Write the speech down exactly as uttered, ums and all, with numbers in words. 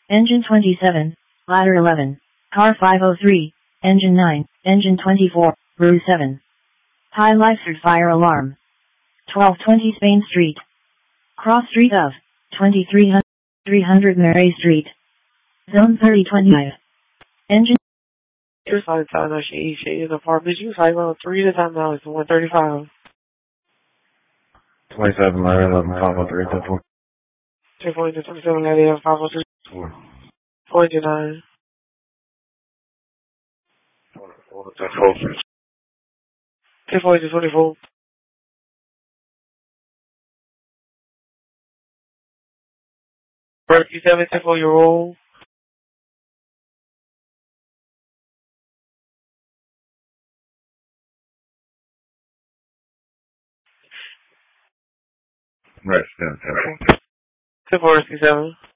Engine twenty-seven, ladder eleven, car five oh three, engine nine, engine twenty-four, Rue seven. High life fire alarm. twelve twenty Spain Street. Cross Street of, twenty-three hundred, three hundred Murray Street. Zone thirty twenty-five. Engine. Your side time that she eats, she is apartment. You cycle on three to time now, it's one thirty-five. twenty-seven, ladder eleven, five oh three, ten four. ten four, twenty-seven, ladder eleven, five oh three. four. forty-nine. twenty-four, ten four. ten four, twenty-four. thirty-seven, ten four, your roll. Right, ten four. ten four, sixty-seven.